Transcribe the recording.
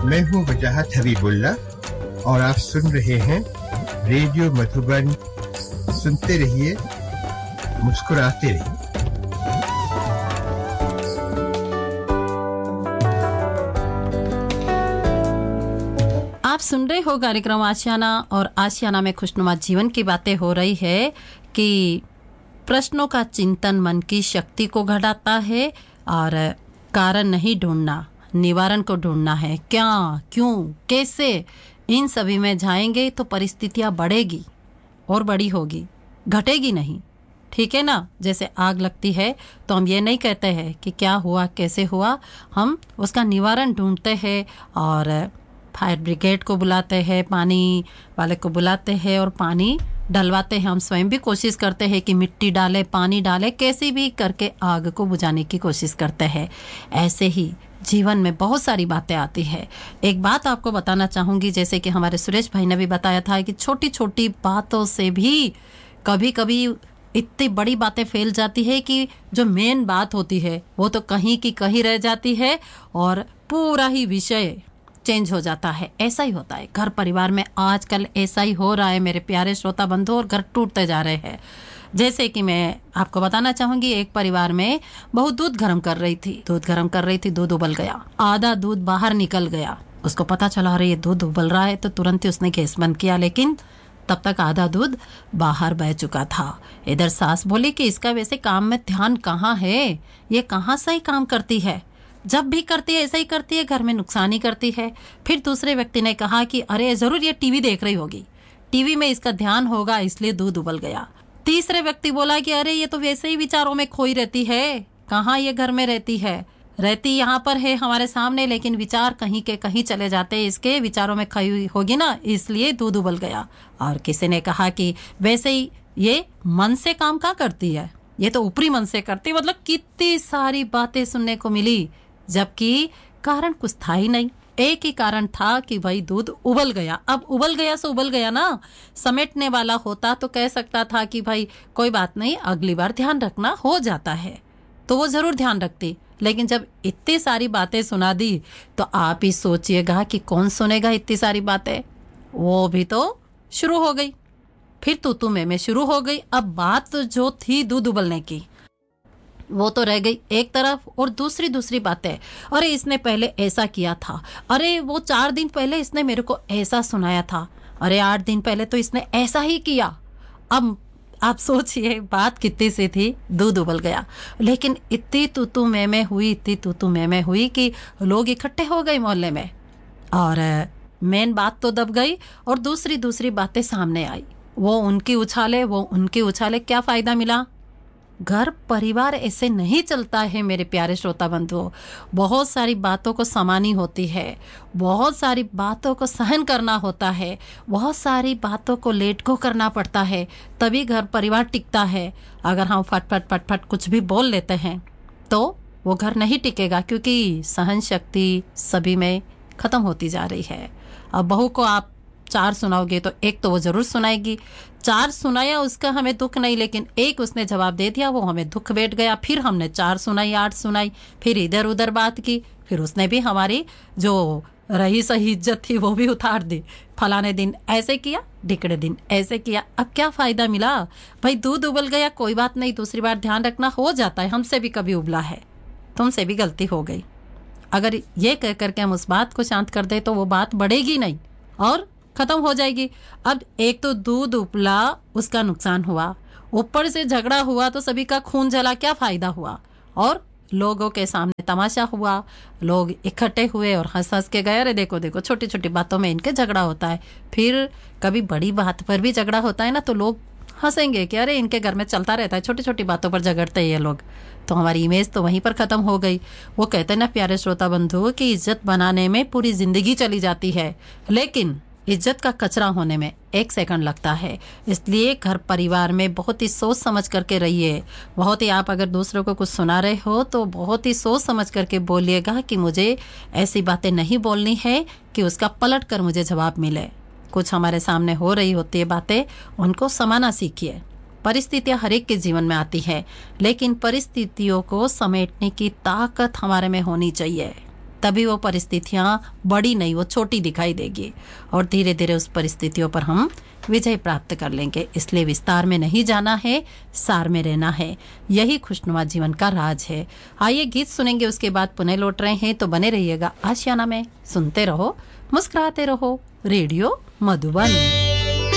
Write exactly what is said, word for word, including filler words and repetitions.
मैं हूँ वजाहत हबीबुल्ला और आप सुन रहे हैं रेडियो मधुबन। सुनते रहिए, मुस्कुराते रहिए। आप सुन रहे हो कार्यक्रम आशियाना, और आशियाना में खुशनुमा जीवन की बातें हो रही है कि प्रश्नों का चिंतन मन की शक्ति को घटाता है और कारण नहीं ढूंढना, निवारण को ढूंढना है। क्या, क्यों, कैसे, इन सभी में जाएंगे तो परिस्थितियां बढ़ेगी और बड़ी होगी, घटेगी नहीं। ठीक है ना? जैसे आग लगती है तो हम ये नहीं कहते हैं कि क्या हुआ, कैसे हुआ, हम उसका निवारण ढूंढते हैं और फायर ब्रिगेड को बुलाते हैं, पानी वाले को बुलाते हैं और पानी डलवाते हैं। हम स्वयं भी कोशिश करते हैं कि मिट्टी डाले, पानी डाले, कैसे भी करके आग को बुझाने की कोशिश करते हैं। ऐसे ही जीवन में बहुत सारी बातें आती है। एक बात आपको बताना चाहूँगी, जैसे कि हमारे सुरेश भाई ने भी बताया था कि छोटी छोटी बातों से भी कभी कभी इतनी बड़ी बातें फैल जाती है कि जो मेन बात होती है वो तो कहीं की कहीं रह जाती है और पूरा ही विषय चेंज हो जाता है। ऐसा ही होता है घर परिवार में, आजकल ऐसा ही हो रहा है मेरे प्यारे श्रोता बंधु, और घर टूटते जा रहे हैं। जैसे कि मैं आपको बताना चाहूंगी, एक परिवार में बहू दूध गर्म कर रही थी दूध गर्म कर रही थी दूध उबल गया, आधा दूध बाहर निकल गया। उसको पता चला अरे ये दूध उबल रहा है, तो तुरंत ही उसने गैस बंद किया, लेकिन तब तक आधा दूध बाहर बह चुका था। इधर सास बोली कि इसका वैसे काम में ध्यान कहाँ है, ये कहाँ सही काम करती है, जब भी करती है ऐसा ही करती है, घर में नुकसान ही करती है। फिर दूसरे व्यक्ति ने कहा कि अरे जरूर ये टीवी देख रही होगी, टीवी में इसका ध्यान होगा इसलिए दूध उबल गया। तीसरे व्यक्ति बोला कि अरे ये तो वैसे ही विचारों में खोई रहती है, कहाँ ये घर में रहती है, रहती यहाँ पर है हमारे सामने, लेकिन विचार कहीं के कहीं चले जाते हैं, इसके विचारों में खोई हुई होगी ना, इसलिए दूध उबल गया। और किसी ने कहा कि वैसे ही ये मन से काम क्या करती है, ये तो ऊपरी मन से करती। मतलब कितनी सारी बातें सुनने को मिली, जबकि कारण कुछ था ही नहीं। एक ही कारण था कि भाई दूध उबल गया। अब उबल गया सो उबल गया ना, समेटने वाला होता तो कह सकता था कि भाई कोई बात नहीं, अगली बार ध्यान रखना, हो जाता है, तो वो जरूर ध्यान रखती। लेकिन जब इतनी सारी बातें सुना दी तो आप ही सोचिएगा कि कौन सुनेगा इतनी सारी बातें। वो भी तो शुरू हो गई, फिर तू तू मैं मैं शुरू हो गई। अब बात जो थी दूध उबलने की वो तो रह गई एक तरफ, और दूसरी दूसरी बातें, अरे इसने पहले ऐसा किया था, अरे वो चार दिन पहले इसने मेरे को ऐसा सुनाया था, अरे आठ दिन पहले तो इसने ऐसा ही किया। अब आप सोचिए बात कितनी सी थी, दूध उबल गया। लेकिन इतनी तू तू मैं मैं हुई, इतनी तू तू मैं मैं हुई कि लोग इकट्ठे हो गए मोहल्ले में, और मेन बात तो दब गई और दूसरी दूसरी बातें सामने आई। वो उनकी उछाले, वो उनकी उछाले, क्या फायदा मिला? घर परिवार ऐसे नहीं चलता है मेरे प्यारे श्रोता बंधुओं। बहुत सारी बातों को समानी होती है, बहुत सारी बातों को सहन करना होता है, बहुत सारी बातों को लेट को करना पड़ता है, तभी घर परिवार टिकता है। अगर हम फट फट फट फट कुछ भी बोल लेते हैं तो वो घर नहीं टिकेगा, क्योंकि सहन शक्ति सभी में खत्म होती जा रही है। अब बहू को आप चार सुनाओगे तो एक तो वो जरूर सुनाएगी, चार सुनाया उसका हमें दुख नहीं, लेकिन एक उसने जवाब दे दिया वो हमें दुख बैठ गया। फिर हमने चार सुनाई, आठ सुनाई, फिर इधर उधर बात की, फिर उसने भी हमारी जो रही सही इज्जत थी वो भी उतार दी। फलाने दिन ऐसे किया, ढिकड़े दिन ऐसे किया। अब क्या फायदा मिला भाई? दूध उबल गया, कोई बात नहीं, दूसरी बार ध्यान रखना, हो जाता है, हमसे भी कभी उबला है, तुमसे भी गलती हो गई। अगर ये कह करके हम उस बात को शांत कर दे तो वो बात बढ़ेगी नहीं और खत्म हो जाएगी। अब एक तो दूध उबला, उसका नुकसान हुआ, ऊपर से झगड़ा हुआ तो सभी का खून जला, क्या फायदा हुआ? और लोगों के सामने तमाशा हुआ, लोग इकट्ठे हुए और हंस हंस के गए, अरे देखो देखो छोटी छोटी बातों में इनके झगड़ा होता है। फिर कभी बड़ी बात पर भी झगड़ा होता है ना, तो लोग हंसेंगे कि अरे इनके घर में चलता रहता है, छोटी छोटी बातों पर झगड़ते हैं ये लोग। तो हमारी इमेज तो वहीं पर खत्म हो गई। वो कहते हैं ना प्यारे श्रोता बंधु कि इज्जत बनाने में पूरी जिंदगी चली जाती है, लेकिन इज्जत का कचरा होने में एक सेकंड लगता है। इसलिए घर परिवार में बहुत ही सोच समझ करके रहिए। बहुत ही, आप अगर दूसरों को कुछ सुना रहे हो तो बहुत ही सोच समझ करके बोलिएगा कि मुझे ऐसी बातें नहीं बोलनी है कि उसका पलट कर मुझे जवाब मिले। कुछ हमारे सामने हो रही होती है बातें, उनको समाना सीखिए। परिस्थितियां हर एक के जीवन में आती है, लेकिन परिस्थितियों को समेटने की ताकत हमारे में होनी चाहिए, तभी वो परिस्थितियाँ बड़ी नहीं, वो छोटी दिखाई देगी और धीरे धीरे उस परिस्थितियों पर हम विजय प्राप्त कर लेंगे। इसलिए विस्तार में नहीं जाना है, सार में रहना है। यही खुशनुमा जीवन का राज है। आइए गीत सुनेंगे, उसके बाद पुनः लौट रहे हैं। तो बने रहिएगा आशियाना में, सुनते रहो, मुस्कुराते रहो, रेडियो मधुबन।